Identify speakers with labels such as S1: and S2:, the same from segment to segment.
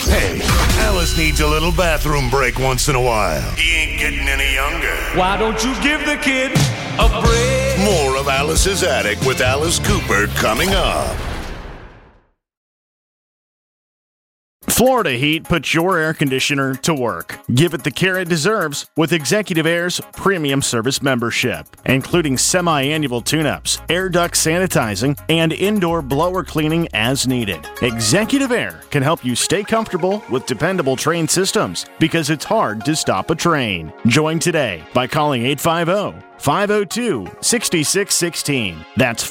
S1: Hey, Alice needs a little bathroom break once in a while. He ain't getting any younger.
S2: Why don't you give the kid a break?
S1: More of Alice's Attic with Alice Cooper coming up.
S3: Florida Heat puts your air conditioner to work. Give it the care it deserves with Executive Air's premium service membership, including semi-annual tune-ups, air duct sanitizing, and indoor blower cleaning as needed. Executive Air can help you stay comfortable with dependable train systems because it's hard to stop a train. Join today by calling 850-502-6616. That's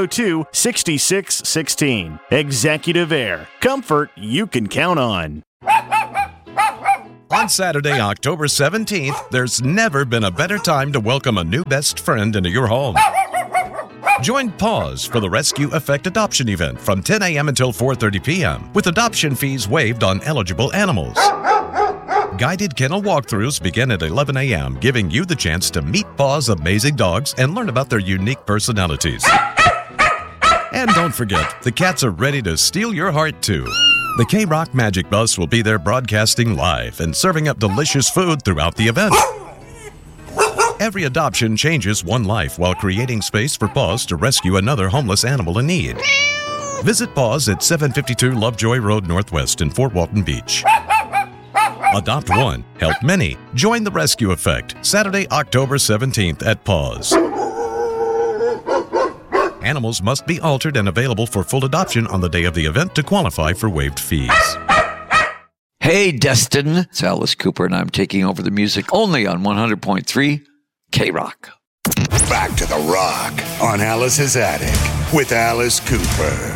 S3: 502-6616. Executive Air. Comfort you can count on.
S4: On Saturday, October 17th, there's never been a better time to welcome a new best friend into your home. Join Paws for the Rescue Effect Adoption Event from 10 a.m. until 4:30 p.m. with adoption fees waived on eligible animals. Guided kennel walkthroughs begin at 11 a.m., giving you the chance to meet Paws' amazing dogs and learn about their unique personalities. And don't forget, the cats are ready to steal your heart too. The K-Rock Magic Bus will be there broadcasting live and serving up delicious food throughout the event. Every adoption changes one life while creating space for Paws to rescue another homeless animal in need. Visit Paws at 752 Lovejoy Road Northwest in Fort Walton Beach. Adopt one, help many. Join the Rescue Effect, Saturday, October 17th at Paws. Animals must be altered and available for full adoption on the day of the event to qualify for waived fees.
S5: Hey, Destin. It's Alice Cooper, and I'm taking over the music only on 100.3 K-Rock.
S1: Back to the rock on Alice's Attic with Alice Cooper.